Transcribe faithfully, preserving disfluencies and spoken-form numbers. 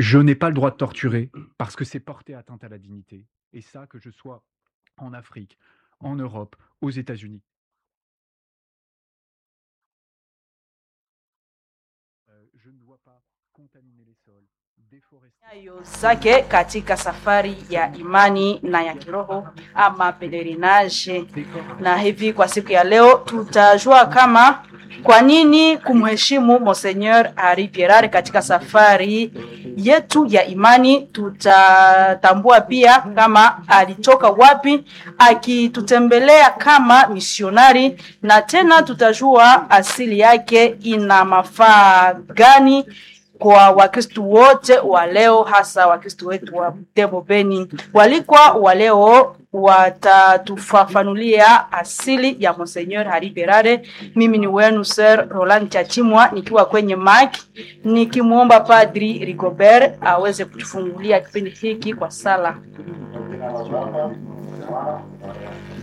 Je n'ai pas le droit de torturer parce que c'est porter atteinte à la dignité. Et ça, que je sois en Afrique, en Europe, aux États-Unis. Euh, je ne dois pas contaminer les sols, déforester. Nyayo zake katika safari ya imani na ya kiroho ama pelerinage. Na hivi kwa siku ya leo tutajua kama kwa nini kumheshimu Monseigneur Henri Pierrard katika safari yetu ya imani. Tutatambua pia kama alitoka wapi akitutembelea kama misionari, na tena tutajua asili yake ina mafaa gani kwa Wakristo wote wa leo, hasa Wakristo wetu wa Butembo Beni. Walikwa wa leo watatufafanulia asili ya Monseigneur Henri Pierrard. Mimi ni wenu Sir Roland Chachimwa nikiwa kwenye mic, nikimuomba Padri Rigobert aweze kutufungulia kipindi hiki kwa sala.